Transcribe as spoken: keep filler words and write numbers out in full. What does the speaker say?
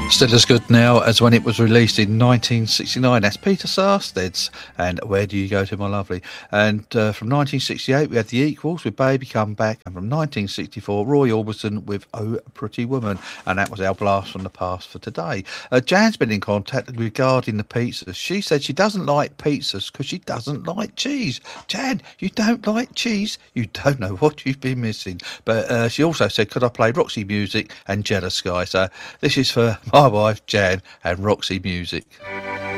Still as good now as when it was released in nineteen sixty-nine. That's Peter Sarsted's and Where Do You Go To My Lovely. And uh, from nineteen sixty-eight we had The Equals with Baby Come Back, and from nineteen sixty-four Roy Orbison with Oh Pretty Woman, and that was our blast from the past for today. Uh, Jan's been in contact regarding the pizzas. She said she doesn't like pizzas because she doesn't like cheese. Jan, you don't like cheese? You don't know what you've been missing. But uh, she also said, could I play Roxy Music and Jealous Guy? So this is for my wife Jan and Roxy Music.